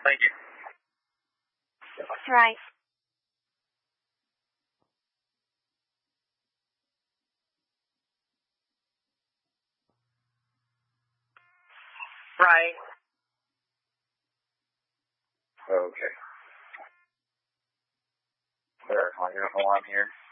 Thank you. That's right. Right. Okay. There, I know while I'm here.